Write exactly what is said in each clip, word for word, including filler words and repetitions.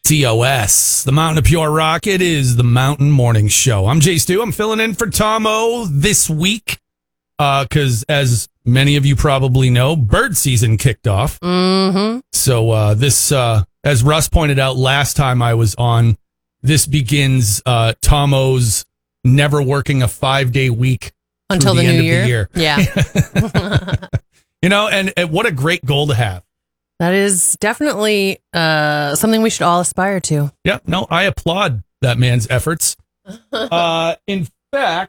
T O S, the Mountain of Pure Rock. It is the Mountain Morning Show. I'm Jay Stu. I'm filling in for Tom O this week because, uh, as many of you probably know, bird season kicked off. Mm-hmm. So uh, this, uh, as Russ pointed out last time I was on, this begins uh, Tom O's never working a five-day week until the, the new end year. Of the year. Yeah. You know, and, and what a great goal to have. That is definitely uh, something we should all aspire to. Yeah, no, I applaud that man's efforts. Uh, in fact,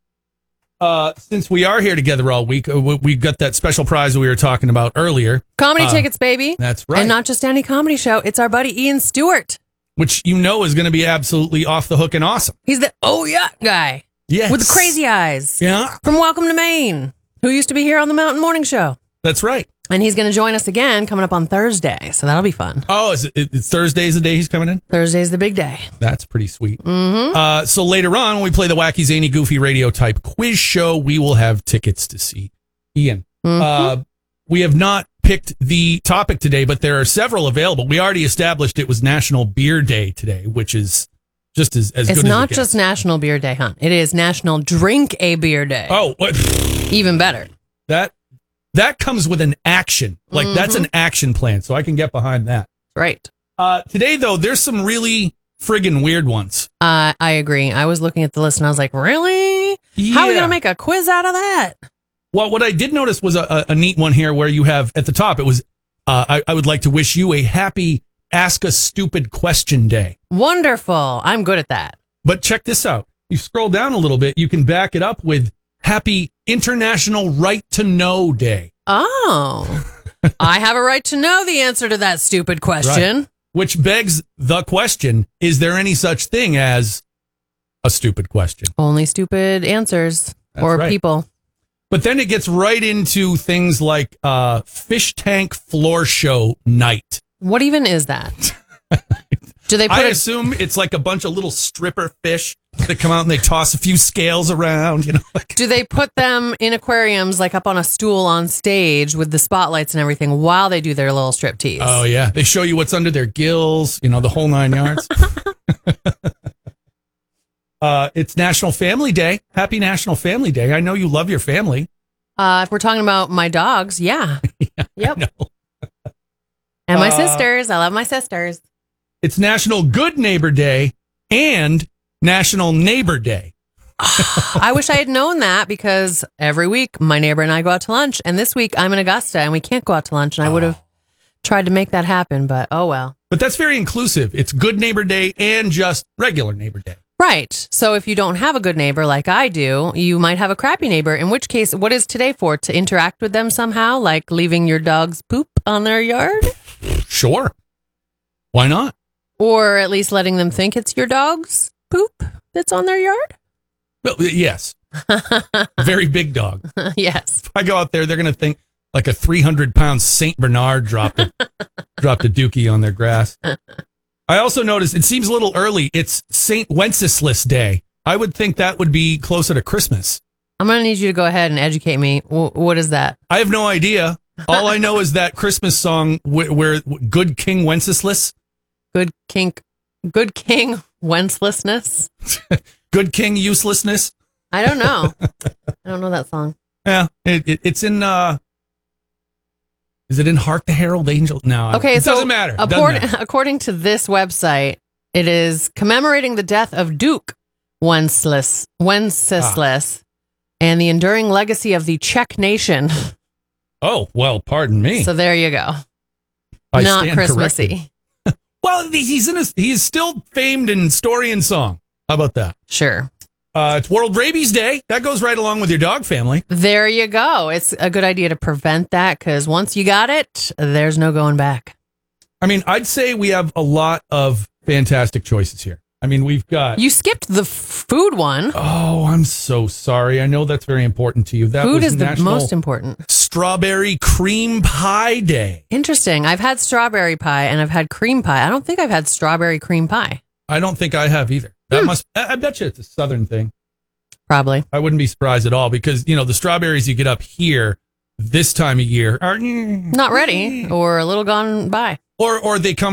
uh, since we are here together all week, uh, we- we've got that special prize that we were talking about earlier. Comedy Uh, tickets, baby. That's right. And not just any comedy show. It's our buddy Ian Stewart. Which you know is going to be absolutely off the hook and awesome. He's the oh yeah guy. Yes. With the crazy eyes. Yeah. From Welcome to Maine, who used to be here on the Mountain Morning Show. That's right. And he's going to join us again coming up on Thursday. So that'll be fun. Oh, is it, it Thursday's the day he's coming in? Thursday's the big day. That's pretty sweet. Mm-hmm. Uh, so later on, when we play the wacky, zany, goofy radio type quiz show, we will have tickets to see Ian. Mm-hmm. Uh, we have not picked the topic today, but there are several available. We already established it was National Beer Day today, which is just as, as It's good not as it just gets. National Beer Day, huh? It is National Drink a Beer Day. Oh, what? Even better. that that comes with an action. Like, that's an action plan, so I can get behind that. Right. Uh, today, though, there's some really friggin' weird ones. Uh, I agree. I was looking at the list and I was like, really? How are we Yeah. going to make a quiz out of that? Well, what I did notice was a, a, a neat one here where you have at the top, it was, uh, I, I would like to wish you a happy Ask a Stupid Question Day. Wonderful. I'm good at that. But check this out. You scroll down a little bit, you can back it up with Happy International Right to Know Day. Oh, I have a right to know the answer to that stupid question. Right. Which begs the question, is there any such thing as a stupid question? Only stupid answers That's or right. people. But then it gets right into things like uh, Fish Tank Floor Show Night. What even is that? Do they put I a, assume it's like a bunch of little stripper fish that come out and they toss a few scales around, you know. Like, do they put them in aquariums like up on a stool on stage with the spotlights and everything while they do their little strip tease? oh yeah, they show you what's under their gills, you know, the whole nine yards. uh, it's National Family Day. Happy National Family Day. I know you love your family. Uh, if we're talking about my dogs, yeah. yeah Yep. I know. And my Uh, sisters. I love my sisters. It's National Good Neighbor Day and National Neighbor Day. I wish I had known that because every week my neighbor and I go out to lunch. And this week I'm in Augusta and we can't go out to lunch. And I would have tried to make that happen, but oh well. But that's very inclusive. It's Good Neighbor Day and just regular Neighbor Day. Right. So if you don't have a good neighbor like I do, you might have a crappy neighbor, in which case, what is today for? To interact with them somehow, like leaving your dog's poop on their yard? Sure. Why not? Or at least letting them think it's your dog's poop that's on their yard? Well, yes. Very big dog. Yes. If I go out there, they're going to think like a three hundred pound Saint Bernard dropped a, dropped a dookie on their grass. I also noticed it seems a little early. It's Saint Wenceslas Day. I would think that would be closer to Christmas. I'm going to need you to go ahead and educate me. W- what is that? I have no idea. All I know is that Christmas song where, where Good King Wenceslas, Good kink, good king Wenceslessness? Good King Uselessness. I don't know. I don't know that song. Yeah, it, it, it's in. Uh, is it in Hark the Herald Angel? No, Okay, it so doesn't matter. It doesn't According, matter. according to this website, it is commemorating the death of Duke Wenceslas, Wenceslas Ah. and the enduring legacy of the Czech nation. Oh well, pardon me. So there you go. I Not stand Christmassy. corrected. Well, he's in a, he's still famed in story and song. How about that? Sure. Uh, it's World Rabies Day. That goes right along with your dog family. There you go. It's a good idea to prevent that because once you got it, there's no going back. I mean, I'd say we have a lot of fantastic choices here. I mean, we've got. You skipped the food one. Oh, I'm so sorry. I know that's very important to you. That Food was is the National most important. Strawberry Cream Pie Day. Interesting. I've had strawberry pie and I've had cream pie. I don't think I've had strawberry cream pie. I don't think I have either. That Hmm. must. I, I bet you it's a Southern thing. Probably. I wouldn't be surprised at all because you know the strawberries you get up here this time of year are Not ready or a little gone by. or or they come.